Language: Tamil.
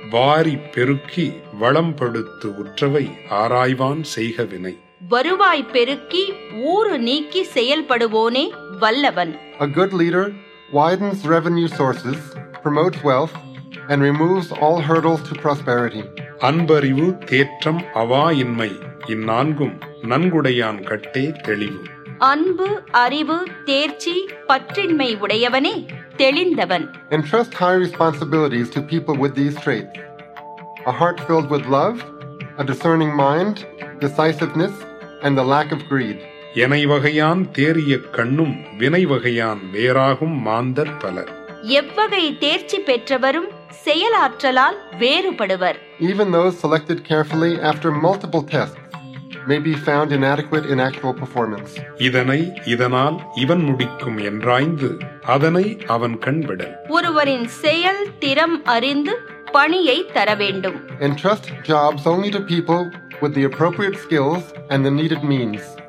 வாரி பெருக்கி வளம்படுத்து உற்றவை ஆராய்வான் செய்கவினை. வருவாய் பெருக்கி ஊறு நீக்கி செயல்படுவோனே வல்லவன். A good leader widens revenue sources, promotes wealth, and removes all hurdles to prosperity. Anbariv தேற்றம் அவா இன்மை இந்நான்கும் நன்குடையான் கட்டே தெளிவு. அன்பு அறிவு தேர்ச்சி பற்றின்மை உடையவனே தெளிந்தவன். Entrust high responsibilities to people with these traits: a heart filled with love, a discerning mind, decisiveness, and the lack of greed. எனை வகையான் தேறிய கண்ணும் வினை வகையான் வேறாகும் மாந்தர் பலர். எவ்வகை தேர்ச்சி பெற்றவரும் செயலாற்றலால் வேறுபடுவர். Even those selected carefully after multiple tests may be found inadequate in actual performance. இதனை இதனால் இவன் முடிக்கும் என்றாய்ந்து அதனை அவன் கண்விடல். ஒருவரின் செயல் திறம் அறிந்து பணியை தர வேண்டும். Entrust jobs only to people with the appropriate skills and the needed means.